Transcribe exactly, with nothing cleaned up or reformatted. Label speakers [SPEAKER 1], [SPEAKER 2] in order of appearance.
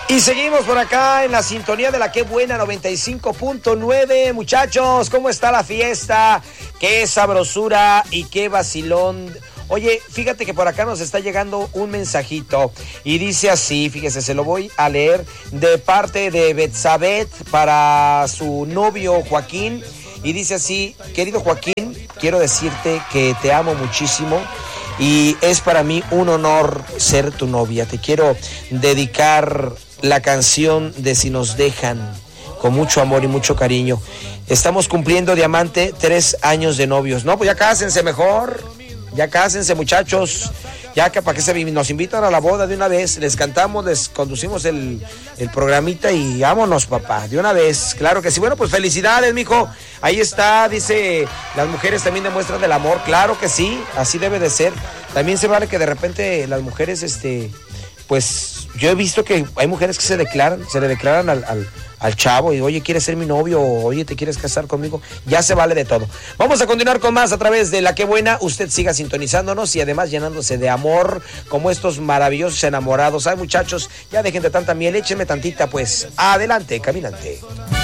[SPEAKER 1] Y seguimos por acá en la sintonía de la Qué Buena noventa y cinco punto nueve. Muchachos, ¿cómo está la fiesta? Qué sabrosura y qué vacilón. Oye, fíjate que por acá nos está llegando un mensajito y dice así, fíjese, se lo voy a leer de parte de Betsabet para su novio Joaquín. Y dice así: querido Joaquín, quiero decirte que te amo muchísimo y es para mí un honor ser tu novia. Te quiero dedicar la canción de Si nos dejan, con mucho amor y mucho cariño. Estamos cumpliendo, Diamante, tres años de novios. No, pues ya cásense mejor, ya cásense, muchachos. Ya que para que se nos invitan a la boda de una vez, les cantamos, les conducimos el, el programita y vámonos, papá, de una vez. Claro que sí. Bueno, pues felicidades, mijo. Ahí está, dice, las mujeres también demuestran el amor. Claro que sí, así debe de ser. También se vale que de repente las mujeres, este, pues, yo he visto que hay mujeres que se declaran, se le declaran al, al, al chavo y, oye, ¿quieres ser mi novio? O, oye, ¿te quieres casar conmigo? Ya se vale de todo. Vamos a continuar con más a través de La Qué Buena. Usted siga sintonizándonos y además llenándose de amor como estos maravillosos enamorados. Ay, muchachos, ya dejen de tanta miel, échenme tantita, pues. Adelante, caminante.